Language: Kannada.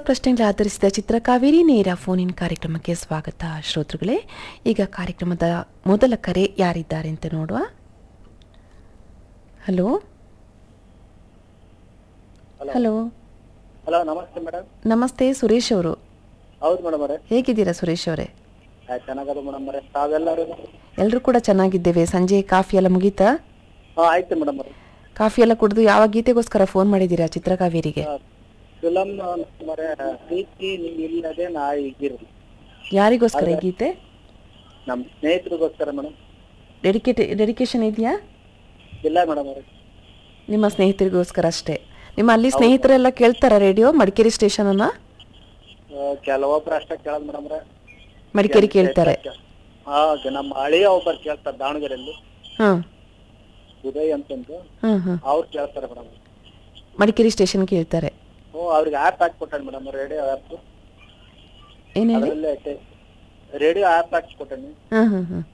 ಪ್ರಶ್ನೆಗಳ ಆಧರಿಸಿದ ಚಿತ್ರಕಾವೇರಿ ನೇರ ಫೋನ್ ಇನ್ ಕಾರ್ಯಕ್ರಮಕ್ಕೆ ಸ್ವಾಗತ ಶ್ರೋತೃಗಳೇ. ಈಗ ಕಾರ್ಯಕ್ರಮದ ಮೊದಲ ಕರೆ ಯಾರಿದ್ದಾರೆ ಅಂತ ನೋಡುವ. ಹಲೋ ಹಲೋ ಹಲೋ, ನಮಸ್ತೆ ಮೇಡಮ್. ನಮಸ್ತೆ, ಸುರೇಶ್ ಅವರು. ಹೌದು ಮೇಡಮ್ ಅವರೇ. ಹೇಗಿದ್ದೀರಾ ಸುರೇಶ್ ಅವರೇ? ಚೆನ್ನಾಗದ ಮೇಡಮ್ ಅವರೇ. ತಾವೆಲ್ಲರೂ? ಎಲ್ಲರೂ ಕೂಡ ಚೆನ್ನಾಗಿದ್ದೇವೆ. ಸಂಜೆ ಕಾಫಿ ಎಲ್ಲ ಮುಗೀತಾ? ಆಯ್ತು ಮೇಡಮ್ ಅವರೇ. ಕಾಫಿ ಎಲ್ಲ ಕುಡಿದು ಯಾವ ಗೀತೆಗೋಸ್ಕರ ಫೋನ್ ಮಾಡಿದ್ದೀರಾ ಚಿತ್ರಕಾವೇರಿಗೆ? ಫಿಲಮ್ ಪ್ರೀತಿ ಇಲ್ಲದೆ ನಾ ಈಗಿರಲಿ. ಯಾರಿಗೋಸ್ಕರ ಈ ಗೀತೆ? ನಮ್ಮ ಸ್ನೇಹಿತರಿಗೋಸ್ಕರ ಮೇಡಮ್. ಡೆಡಿಕೇಶನ್ ಇದೆಯಾ? ಇಲ್ಲ ಮೇಡಮ್ ಅವರೇ. ನಿಮ್ಮ ಸ್ನೇಹಿತರಿಗೋಸ್ಕರ ಅಷ್ಟೇ. ನಿಮ್ಮ ಅಲ್ಲಿ ಸ್ನೇಹಿತರೆಲ್ಲ ಕೇಳ್ತಾರ ರೇಡಿಯೋ ಮಡಿಕೇರಿ ಸ್ಟೇಷನ್ ಅನ್ನ? ಕೆಲವೊಬ್ರು ಅಷ್ಟೇ ಕೇಳೋದು ಮೇಡಮ್ ಅವರೇ. ಮಡಿಕೇರಿ ಕೇಳ್ತಾರೆ. ನಮ್ಮ ಹಳಿಯ ಒಬ್ಬರು ಕೇಳ್ತಾರೆ ದಾವಣಗೆರೆಯಲ್ಲಿ, ಉದಯ್ ಅಂತಂದು. ಅವ್ರು ಕೇಳ್ತಾರೆ ಮೇಡಮ್. ಮಡಿಕೇರಿ ಸ್ಟೇಷನ್ ಕೇಳ್ತಾರೆ. ಅವ್ರಿಗೆ ಆ್ಯಪ್ ಹಾಕಿ ಕೊಟ್ಟಾನೆ ಮೇಡಮ್, ರೇಡಿಯೋ ಆ್ಯಪ್. ಏನ್ ಹೇಳಿ? ರೇಡಿಯೋ ಆ್ಯಪ್ ಹಾಕಿ ಕೊಟ್ಟಾನೆ.